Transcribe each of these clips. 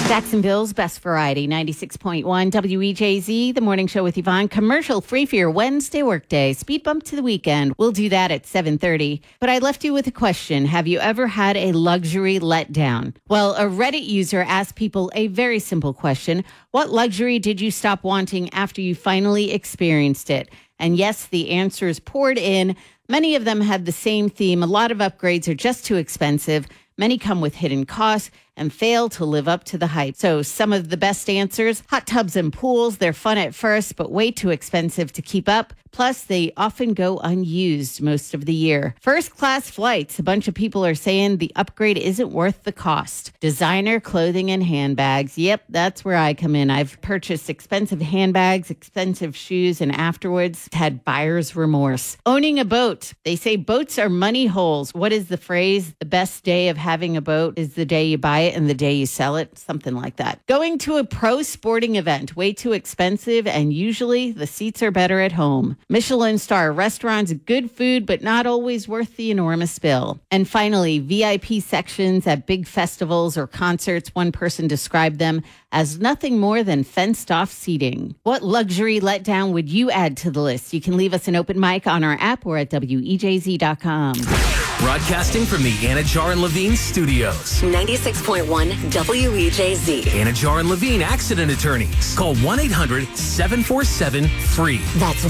Jacksonville's best variety, 96.1 WEJZ, the morning show with Yvonne. Commercial free for your Wednesday workday. Speed bump to the weekend. We'll do that at 7:30. But I left you with a question. Have you ever had a luxury letdown? Well, a Reddit user asked people a very simple question. What luxury did you stop wanting after you finally experienced it? And yes, the answers poured in. Many of them had the same theme. A lot of upgrades are just too expensive. Many come with hidden costs and fail to live up to the hype. So some of the best answers, hot tubs and pools, they're fun at first, but way too expensive to keep up. Plus, they often go unused most of the year. First class flights, a bunch of people are saying the upgrade isn't worth the cost. Designer clothing and handbags. Yep, that's where I come in. I've purchased expensive handbags, expensive shoes, and afterwards had buyer's remorse. Owning a boat. They say boats are money holes. What is the phrase? The best day of having a boat is the day you buy it and the day you sell it, something like that. Going to a pro sporting event, way too expensive, and usually the seats are better at home. Michelin star restaurants, good food, but not always worth the enormous bill. And finally, VIP sections at big festivals or concerts. One person described them as nothing more than fenced-off seating. What luxury letdown would you add to the list? You can leave us an open mic on our app or at WEJZ.com. Broadcasting from the Anajar and Levine studios. 96.1 WEJZ. Anajar and Levine Accident Attorneys. Call 1-800-747-FREE. That's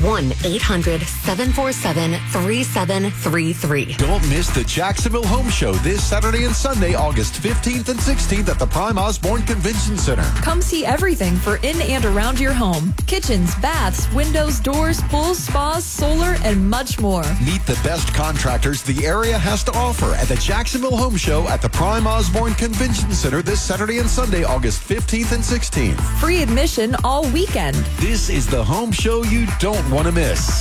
1-800-747-3733. Don't miss the Jacksonville Home Show this Saturday and Sunday, August 15th and 16th at the Prime Osborne Convention Center. Come see everything for in and around your home. Kitchens, baths, windows, doors, pools, spas, solar, and much more. Meet the best contractors the area has to offer at the Jacksonville Home Show at the Prime Osborne Convention Center this Saturday and Sunday, August 15th and 16th. Free admission all weekend. This is the home show you don't want to miss.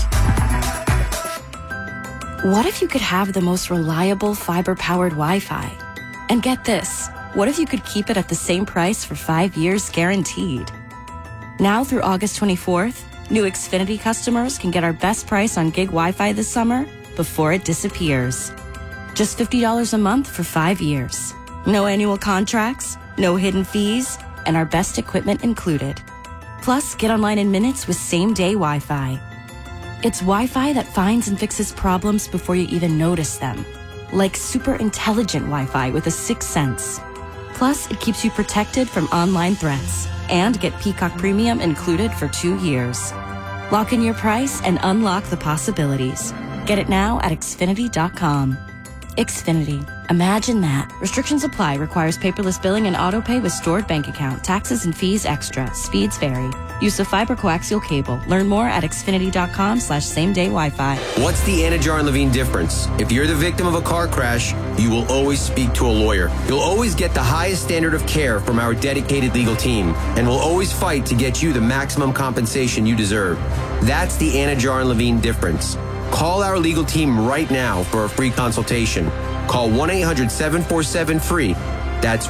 What if you could have the most reliable fiber-powered Wi-Fi? And get this, what if you could keep it at the same price for 5 years guaranteed? Now through August 24th, new Xfinity customers can get our best price on gig Wi-Fi this summer before it disappears. Just $50 a month for 5 years. No annual contracts, no hidden fees, and our best equipment included. Plus, get online in minutes with same-day Wi-Fi. It's Wi-Fi that finds and fixes problems before you even notice them. Like super intelligent Wi-Fi with a sixth sense. Plus, it keeps you protected from online threats. And get Peacock Premium included for 2 years. Lock in your price and unlock the possibilities. Get it now at Xfinity.com. Xfinity. Imagine that. Restrictions apply. Requires paperless billing and auto pay with stored bank account. Taxes and fees extra. Speeds vary. Use of fiber coaxial cable. Learn more at Xfinity.com/same-day Wi-Fi. What's the Anajar and Levine difference? If you're the victim of a car crash, you will always speak to a lawyer. You'll always get the highest standard of care from our dedicated legal team, and we'll always fight to get you the maximum compensation you deserve. That's the Anajar and Levine difference. Call our legal team right now for a free consultation. Call 1-800-747-FREE. That's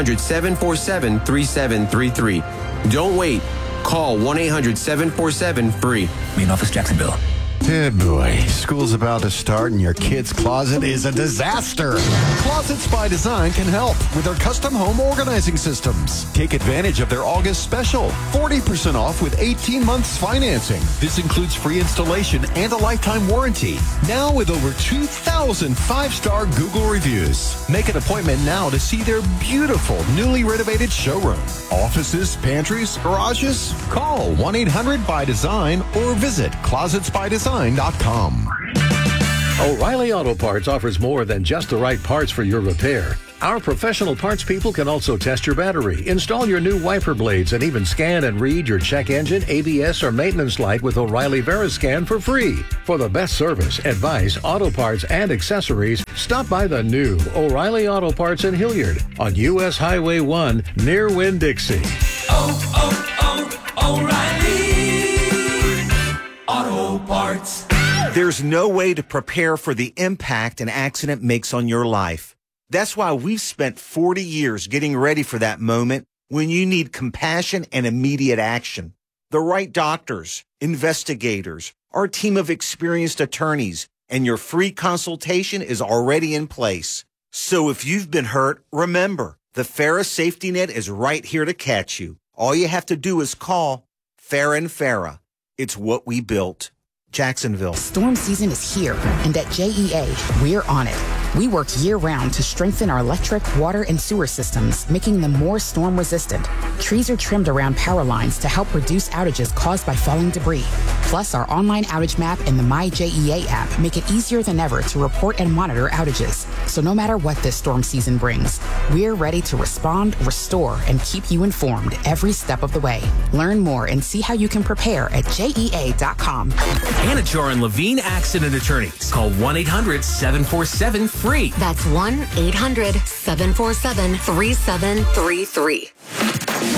1-800-747-3733. Don't wait. Call 1-800-747-FREE. Main office, Jacksonville. Good boy. School's about to start and your kid's closet is a disaster. Closets by Design can help with their custom home organizing systems. Take advantage of their August special. 40% off with 18 months financing. This includes free installation and a lifetime warranty. Now with over 2,000 five-star Google reviews. Make an appointment now to see their beautiful, newly renovated showroom. Offices, pantries, garages? Call 1-800-BY-DESIGN or visit closetsbydesign.com. O'Reilly Auto Parts offers more than just the right parts for your repair. Our professional parts people can also test your battery, install your new wiper blades, and even scan and read your check engine, ABS, or maintenance light with O'Reilly VeriScan for free. For the best service, advice, auto parts, and accessories, stop by the new O'Reilly Auto Parts in Hilliard on U.S. Highway 1 near Winn-Dixie. O'Reilly Auto Parts. There's no way to prepare for the impact an accident makes on your life. That's why we've spent 40 years getting ready for that moment when you need compassion and immediate action. The right doctors, investigators, our team of experienced attorneys, and your free consultation is already in place. So if you've been hurt, remember, The Farah safety net is right here to catch you. All you have to do is call Farah and Farah. It's what we built. Jacksonville. Storm season is here, and at JEA, we're on it. We work year-round to strengthen our electric, water, and sewer systems, making them more storm-resistant. Trees are trimmed around power lines to help reduce outages caused by falling debris. Plus, our online outage map and the MyJEA app make it easier than ever to report and monitor outages. So no matter what this storm season brings, we're ready to respond, restore, and keep you informed every step of the way. Learn more and see how you can prepare at JEA.com. Anajar and Levine Accident Attorneys. Call 1-800-747-FREE. That's 1-800-747-3733.